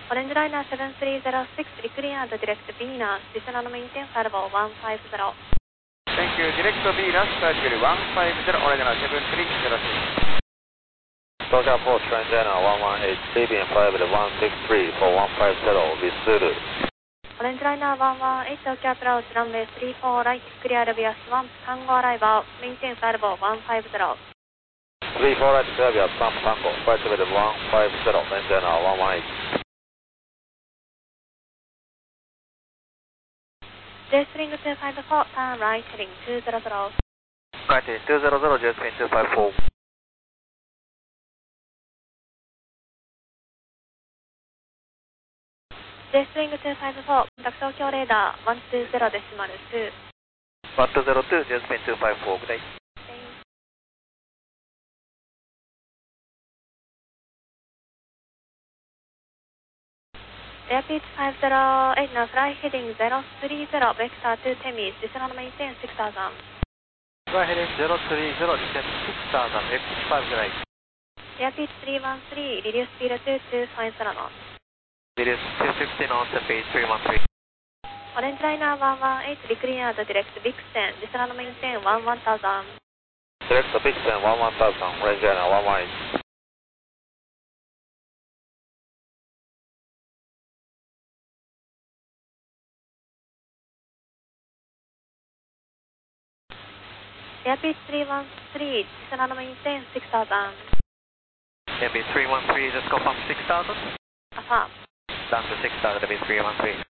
Orange Liner 7306, declared direct Venus, additional maintenance elbow 150. Thank you. Direct Venus, circle 150, Orange Liner 7306. Tokyo Port Trendana 118, CBN 5163 for 150, with Zulu. Orange Liner 118, Tokyo Approach, runway 34 right, clear via swamp, Tango arrival, maintenance elbow 150. 34 right, clear via swamp Tango, flight level 150, Trendana 118. J-String 254, turn right, heading 200. Right, 200, J-String 254. J-String 254, contact Tokyo radar 120.2. 1202, J-String 254, good day. Airpeach 508, now fly heading 030, vector to Temis, additional maintenance 6000. Fly heading 030, descent 6000, X5 right. Airpeach 313, reduce speed to 250 knots. Reduce 250 knots at base 313. Orange Liner 118, declared direct Vixen, additional maintenance 1000. Direct Vixen 11000, Orange Liner 118. Airpeach 313, additional maintenance 6000. Airpeach 313, just confirm 6000. Affirm. Down to 6000, Airpeach 313.